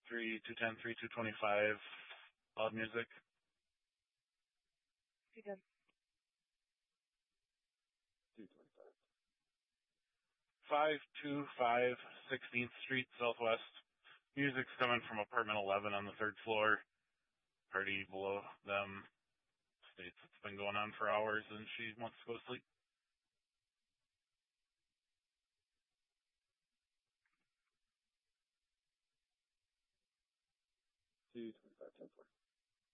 3210, 3225, loud music. 210. 225. 525 16th Street Southwest. Music's coming from apartment 11 on the third floor. Party below them states it's been going on for hours and she wants to go to sleep. 225, 10-4.